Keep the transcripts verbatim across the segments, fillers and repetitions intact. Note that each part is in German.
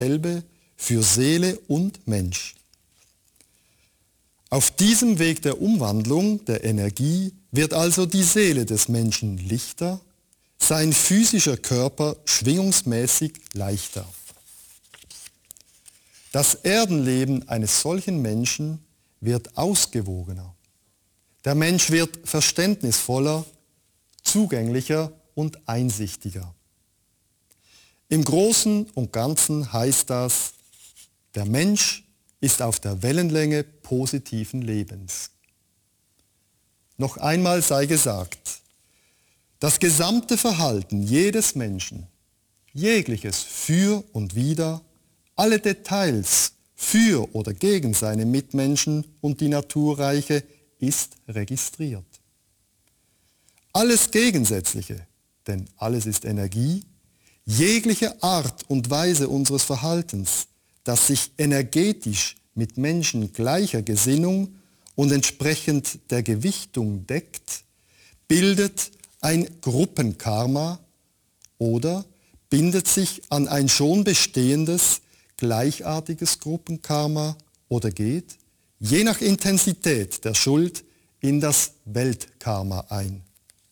dasselbe für Seele und Mensch. Auf diesem Weg der Umwandlung der Energie wird also die Seele des Menschen lichter, sein physischer Körper schwingungsmäßig leichter. Das Erdenleben eines solchen Menschen wird ausgewogener. Der Mensch wird verständnisvoller, zugänglicher und einsichtiger. Im Großen und Ganzen heißt das, der Mensch ist auf der Wellenlänge positiven Lebens. Noch einmal sei gesagt, das gesamte Verhalten jedes Menschen, jegliches Für und Wider, alle Details für oder gegen seine Mitmenschen und die Naturreiche ist registriert. Alles Gegensätzliche, denn alles ist Energie, jegliche Art und Weise unseres Verhaltens, das sich energetisch mit Menschen gleicher Gesinnung und entsprechend der Gewichtung deckt, bildet ein Gruppenkarma oder bindet sich an ein schon bestehendes, gleichartiges Gruppenkarma oder geht, je nach Intensität der Schuld, in das Weltkarma ein.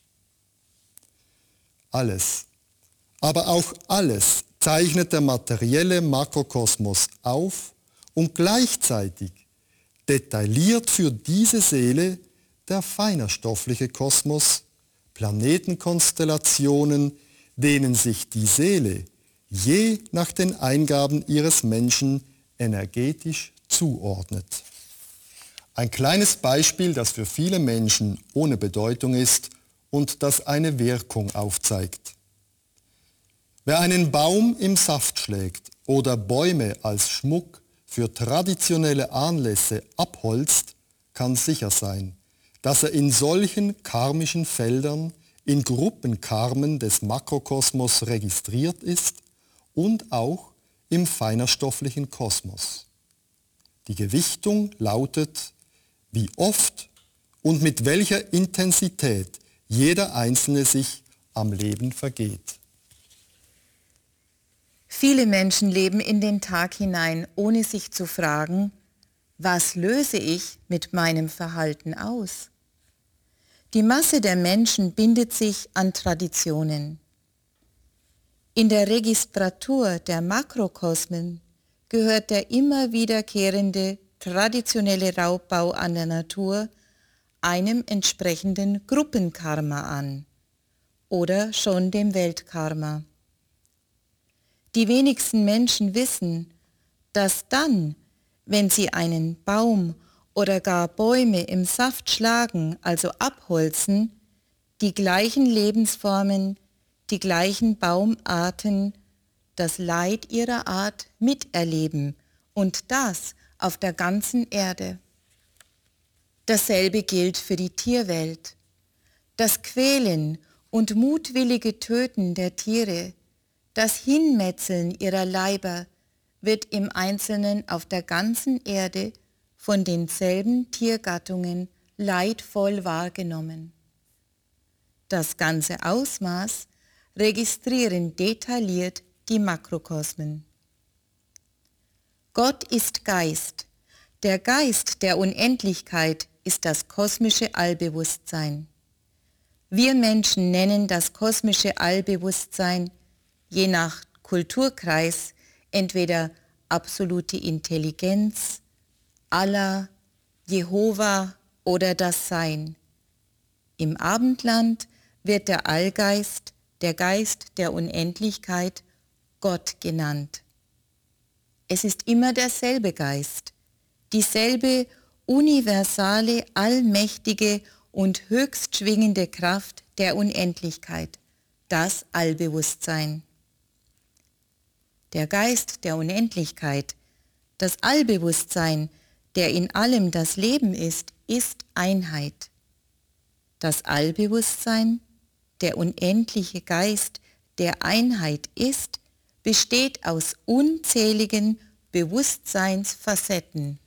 Alles, aber auch alles zeichnet der materielle Makrokosmos auf und gleichzeitig detailliert für diese Seele der feinerstoffliche Kosmos, Planetenkonstellationen, denen sich die Seele je nach den Eingaben ihres Menschen energetisch zuordnet. Ein kleines Beispiel, das für viele Menschen ohne Bedeutung ist und das eine Wirkung aufzeigt. Wer einen Baum im Saft schlägt oder Bäume als Schmuck für traditionelle Anlässe abholzt, kann sicher sein, dass er in solchen karmischen Feldern, in Gruppenkarmen des Makrokosmos registriert ist und auch im feinerstofflichen Kosmos. Die Gewichtung lautet, wie oft und mit welcher Intensität jeder Einzelne sich am Leben vergeht. Viele Menschen leben in den Tag hinein, ohne sich zu fragen, was löse ich mit meinem Verhalten aus? Die Masse der Menschen bindet sich an Traditionen. In der Registratur der Makrokosmen gehört der immer wiederkehrende traditionelle Raubbau an der Natur einem entsprechenden Gruppenkarma an oder schon dem Weltkarma. Die wenigsten Menschen wissen, dass dann, wenn sie einen Baum oder gar Bäume im Saft schlagen, also abholzen, die gleichen Lebensformen, die gleichen Baumarten das Leid ihrer Art miterleben und das auf der ganzen Erde. Dasselbe gilt für die Tierwelt. Das Quälen und mutwillige Töten der Tiere, das Hinmetzeln ihrer Leiber wird im Einzelnen auf der ganzen Erde von denselben Tiergattungen leidvoll wahrgenommen. Das ganze Ausmaß registrieren detailliert die Makrokosmen. Gott ist Geist. Der Geist der Unendlichkeit ist das kosmische Allbewusstsein. Wir Menschen nennen das kosmische Allbewusstsein je nach Kulturkreis entweder absolute Intelligenz, Allah, Jehova oder das Sein. Im Abendland wird der Allgeist, der Geist der Unendlichkeit, Gott genannt. Es ist immer derselbe Geist, dieselbe universale, allmächtige und höchst schwingende Kraft der Unendlichkeit, das Allbewusstsein. Der Geist der Unendlichkeit, das Allbewusstsein, der in allem das Leben ist, ist Einheit. Das Allbewusstsein, der unendliche Geist, der Einheit ist, besteht aus unzähligen Bewusstseinsfacetten.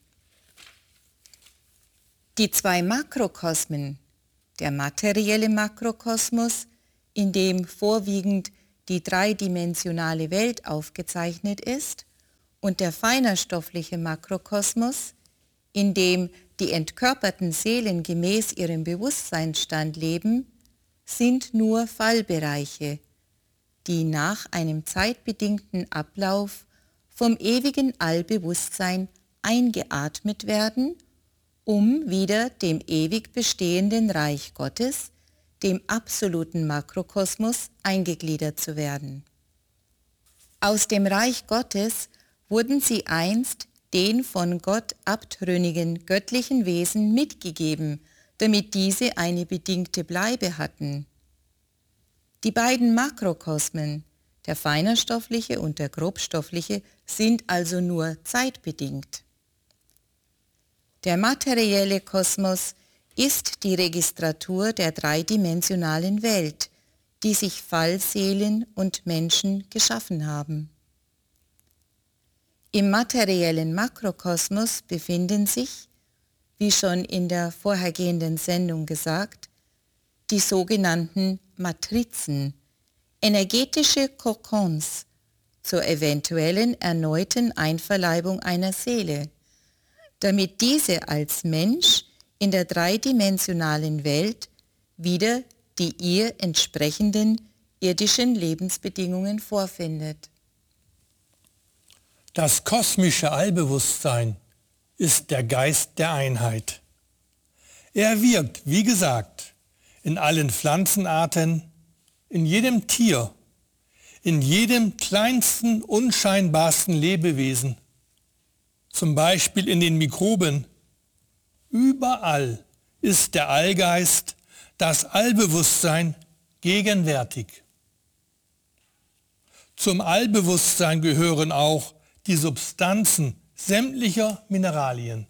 Die zwei Makrokosmen, der materielle Makrokosmos, in dem vorwiegend die dreidimensionale Welt aufgezeichnet ist, und der feinerstoffliche Makrokosmos, in dem die entkörperten Seelen gemäß ihrem Bewusstseinsstand leben, sind nur Fallbereiche, die nach einem zeitbedingten Ablauf vom ewigen Allbewusstsein eingeatmet werden, um wieder dem ewig bestehenden Reich Gottes, dem absoluten Makrokosmos, eingegliedert zu werden. Aus dem Reich Gottes wurden sie einst den von Gott abtrünnigen göttlichen Wesen mitgegeben, damit diese eine bedingte Bleibe hatten. Die beiden Makrokosmen, der feinerstoffliche und der grobstoffliche, sind also nur zeitbedingt. Der materielle Kosmos ist die Registratur der dreidimensionalen Welt, die sich Fallseelen und Menschen geschaffen haben. Im materiellen Makrokosmos befinden sich, wie schon in der vorhergehenden Sendung gesagt, die sogenannten Matrizen, energetische Kokons zur eventuellen erneuten Einverleibung einer Seele, damit diese als Mensch in der dreidimensionalen Welt wieder die ihr entsprechenden irdischen Lebensbedingungen vorfindet. Das kosmische Allbewusstsein ist der Geist der Einheit. Er wirkt, wie gesagt, in allen Pflanzenarten, in jedem Tier, in jedem kleinsten, unscheinbarsten Lebewesen, zum Beispiel in den Mikroben. Überall ist der Allgeist, das Allbewusstsein, gegenwärtig. Zum Allbewusstsein gehören auch die Substanzen sämtlicher Mineralien.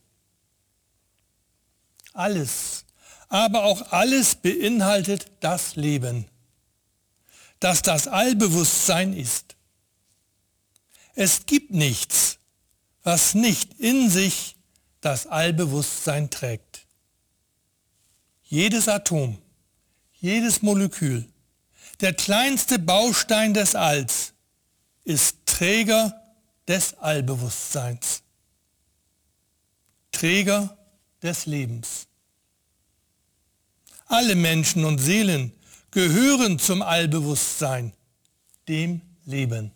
Alles, aber auch alles beinhaltet das Leben, das das Allbewusstsein ist. Es gibt nichts, was nicht in sich das Allbewusstsein trägt. Jedes Atom, jedes Molekül, der kleinste Baustein des Alls ist Träger des Allbewusstseins, Träger des Lebens. Alle Menschen und Seelen gehören zum Allbewusstsein, dem Leben.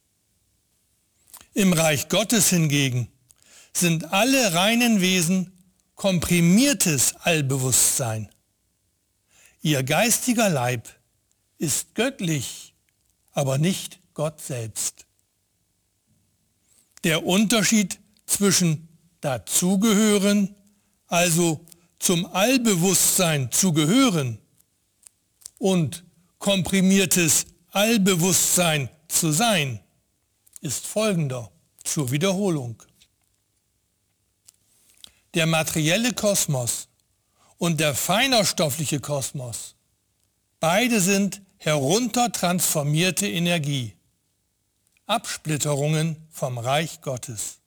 Im Reich Gottes hingegen sind alle reinen Wesen komprimiertes Allbewusstsein. Ihr geistiger Leib ist göttlich, aber nicht Gott selbst. Der Unterschied zwischen dazugehören, also zum Allbewusstsein zu gehören, und komprimiertes Allbewusstsein zu sein, ist folgender, zur Wiederholung. Der materielle Kosmos und der feinerstoffliche Kosmos, beide sind heruntertransformierte Energie, Absplitterungen vom Reich Gottes.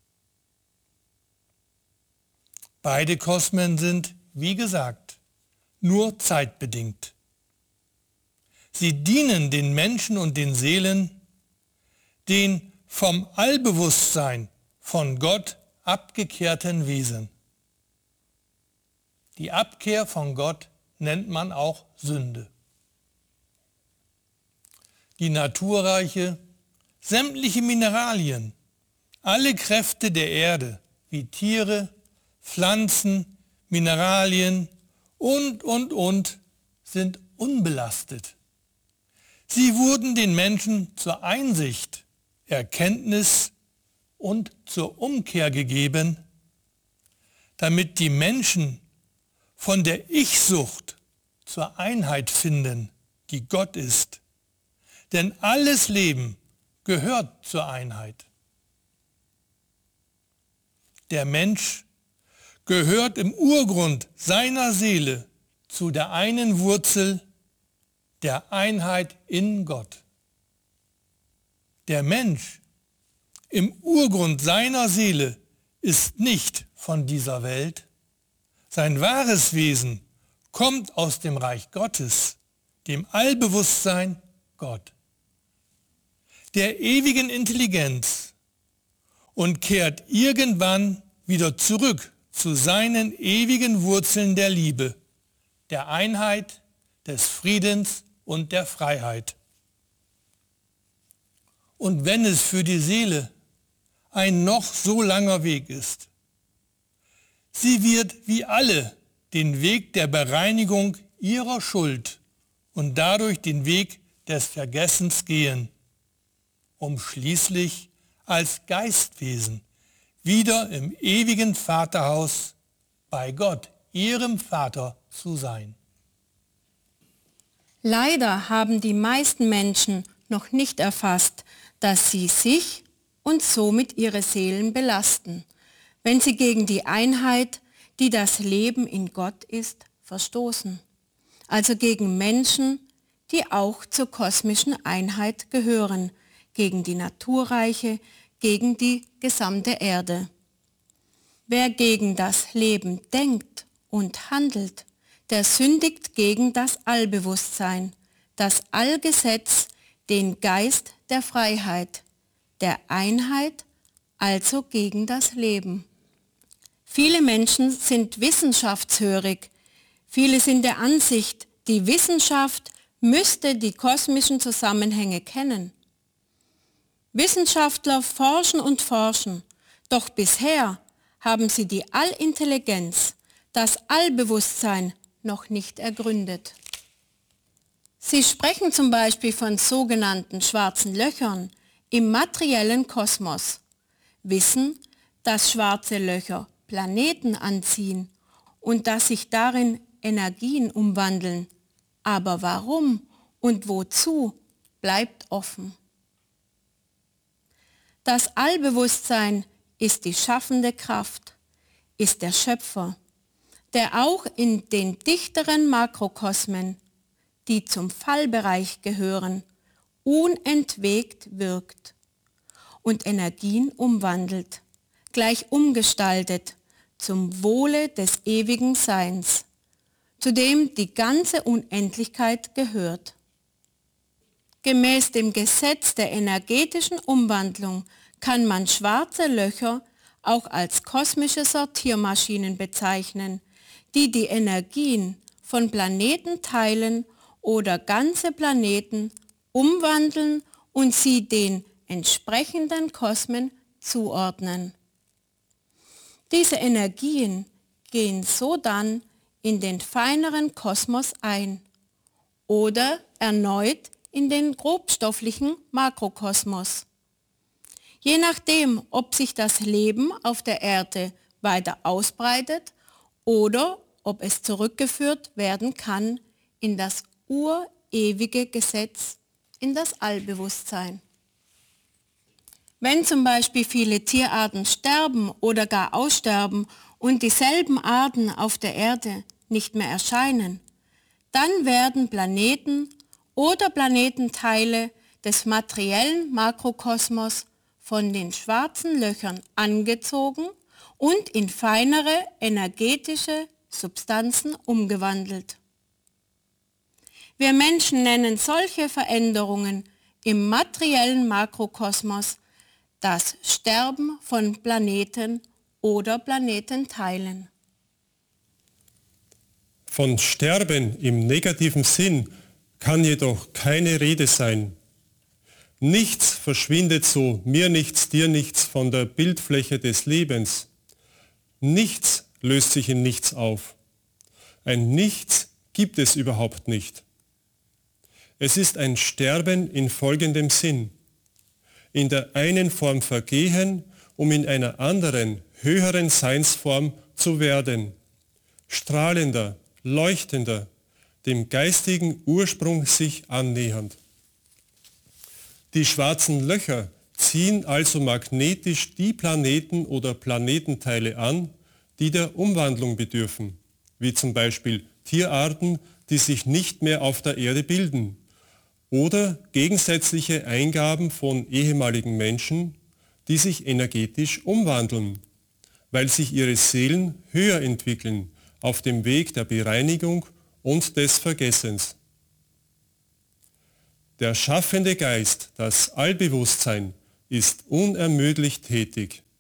Beide Kosmen sind, wie gesagt, nur zeitbedingt. Sie dienen den Menschen und den Seelen, den vom Allbewusstsein von Gott abgekehrten Wesen. Die Abkehr von Gott nennt man auch Sünde. Die naturreiche, sämtliche Mineralien, alle Kräfte der Erde, wie Tiere, Pflanzen, Mineralien und, und, und, sind unbelastet. Sie wurden den Menschen zur Einsicht, Erkenntnis und zur Umkehr gegeben, damit die Menschen von der Ich-Sucht zur Einheit finden, die Gott ist. Denn alles Leben gehört zur Einheit. Der Mensch gehört im Urgrund seiner Seele zu der einen Wurzel der Einheit in Gott. Der Mensch im Urgrund seiner Seele ist nicht von dieser Welt. Sein wahres Wesen kommt aus dem Reich Gottes, dem Allbewusstsein Gott, der ewigen Intelligenz und kehrt irgendwann wieder zurück zu seinen ewigen Wurzeln der Liebe, der Einheit, des Friedens und der Freiheit. Und wenn es für die Seele ein noch so langer Weg ist, sie wird wie alle den Weg der Bereinigung ihrer Schuld und dadurch den Weg des Vergessens gehen, um schließlich als Geistwesen wieder im ewigen Vaterhaus bei Gott, ihrem Vater, zu sein. Leider haben die meisten Menschen noch nicht erfasst, dass sie sich und somit ihre Seelen belasten, wenn sie gegen die Einheit, die das Leben in Gott ist, verstoßen. Also gegen Menschen, die auch zur kosmischen Einheit gehören, gegen die Naturreiche, gegen die gesamte Erde. Wer gegen das Leben denkt und handelt, der sündigt gegen das Allbewusstsein, das Allgesetz, den Geist der Freiheit, der Einheit, also gegen das Leben. Viele Menschen sind wissenschaftshörig. Viele sind der Ansicht, die Wissenschaft müsste die kosmischen Zusammenhänge kennen. Wissenschaftler forschen und forschen, doch bisher haben sie die Allintelligenz, das Allbewusstsein noch nicht ergründet. Sie sprechen zum Beispiel von sogenannten schwarzen Löchern im materiellen Kosmos, wissen, dass schwarze Löcher Planeten anziehen und dass sich darin Energien umwandeln. Aber warum und wozu bleibt offen. Das Allbewusstsein ist die schaffende Kraft, ist der Schöpfer, der auch in den dichteren Makrokosmen, die zum Fallbereich gehören, unentwegt wirkt und Energien umwandelt, gleich umgestaltet zum Wohle des ewigen Seins, zu dem die ganze Unendlichkeit gehört. Gemäß dem Gesetz der energetischen Umwandlung kann man schwarze Löcher auch als kosmische Sortiermaschinen bezeichnen, die die Energien von Planetenteilen oder ganze Planeten umwandeln und sie den entsprechenden Kosmen zuordnen. Diese Energien gehen so dann in den feineren Kosmos ein oder erneut in den grobstofflichen Makrokosmos. Je nachdem, ob sich das Leben auf der Erde weiter ausbreitet oder ob es zurückgeführt werden kann in das urewige Gesetz, in das Allbewusstsein. Wenn zum Beispiel viele Tierarten sterben oder gar aussterben und dieselben Arten auf der Erde nicht mehr erscheinen, dann werden Planeten oder Planetenteile des materiellen Makrokosmos von den schwarzen Löchern angezogen und in feinere energetische Substanzen umgewandelt. Wir Menschen nennen solche Veränderungen im materiellen Makrokosmos das Sterben von Planeten oder Planetenteilen. Von Sterben im negativen Sinn kann jedoch keine Rede sein. Nichts verschwindet so, mir nichts, dir nichts von der Bildfläche des Lebens. Nichts löst sich in nichts auf. Ein Nichts gibt es überhaupt nicht. Es ist ein Sterben in folgendem Sinn. In der einen Form vergehen, um in einer anderen, höheren Seinsform zu werden. Strahlender, leuchtender, dem geistigen Ursprung sich annähernd. Die schwarzen Löcher ziehen also magnetisch die Planeten oder Planetenteile an, die der Umwandlung bedürfen, wie zum Beispiel Tierarten, die sich nicht mehr auf der Erde bilden, oder gegensätzliche Eingaben von ehemaligen Menschen, die sich energetisch umwandeln, weil sich ihre Seelen höher entwickeln auf dem Weg der Bereinigung und des Vergessens. Der schaffende Geist, das Allbewusstsein, ist unermüdlich tätig,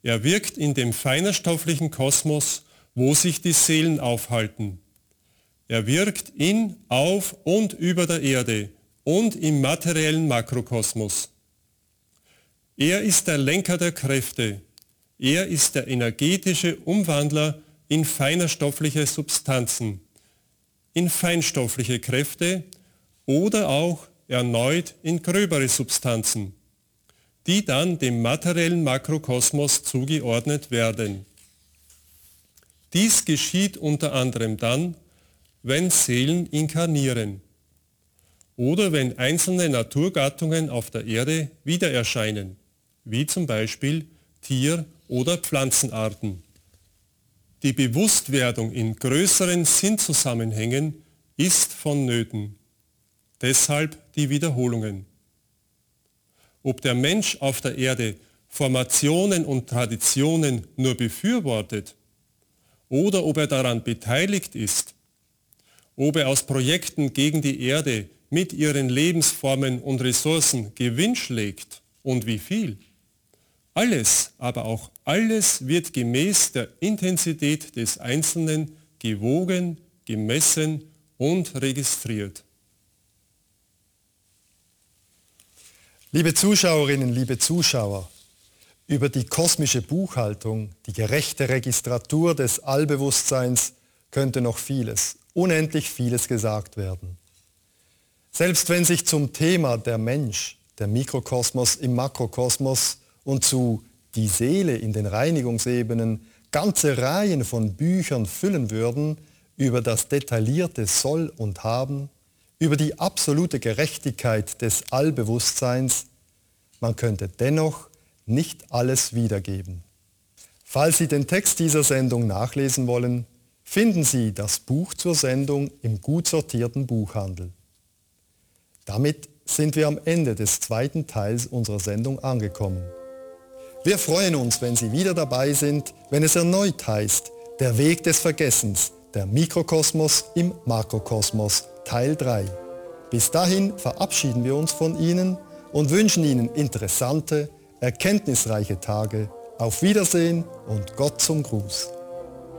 Er wirkt in dem feinerstofflichen Kosmos, wo sich die Seelen aufhalten. Er wirkt in, auf und über der Erde und im materiellen Makrokosmos. Er ist der Lenker der Kräfte. Er ist der energetische Umwandler in feinerstoffliche Substanzen, in feinstoffliche Kräfte oder auch erneut in gröbere Substanzen, die dann dem materiellen Makrokosmos zugeordnet werden. Dies geschieht unter anderem dann, wenn Seelen inkarnieren oder wenn einzelne Naturgattungen auf der Erde wieder erscheinen, wie zum Beispiel Tier- oder Pflanzenarten. Die Bewusstwerdung in größeren Sinnzusammenhängen ist vonnöten. Deshalb die Wiederholungen. Ob der Mensch auf der Erde Formationen und Traditionen nur befürwortet oder ob er daran beteiligt ist, ob er aus Projekten gegen die Erde mit ihren Lebensformen und Ressourcen Gewinn schlägt und wie viel. Alles, aber auch alles wird gemäß der Intensität des Einzelnen gewogen, gemessen und registriert. Liebe Zuschauerinnen, liebe Zuschauer, über die kosmische Buchhaltung, die gerechte Registratur des Allbewusstseins könnte noch vieles, unendlich vieles gesagt werden. Selbst wenn sich zum Thema der Mensch, der Mikrokosmos im Makrokosmos und zu die Seele in den Reinigungsebenen ganze Reihen von Büchern füllen würden über das detaillierte Soll und Haben, über die absolute Gerechtigkeit des Allbewusstseins, man könnte dennoch nicht alles wiedergeben. Falls Sie den Text dieser Sendung nachlesen wollen, finden Sie das Buch zur Sendung im gut sortierten Buchhandel. Damit sind wir am Ende des zweiten Teils unserer Sendung angekommen. Wir freuen uns, wenn Sie wieder dabei sind, wenn es erneut heißt, der Weg des Vergessens, der Mikrokosmos im Makrokosmos, Teil drei. Bis dahin verabschieden wir uns von Ihnen und wünschen Ihnen interessante, erkenntnisreiche Tage. Auf Wiedersehen und Gott zum Gruß.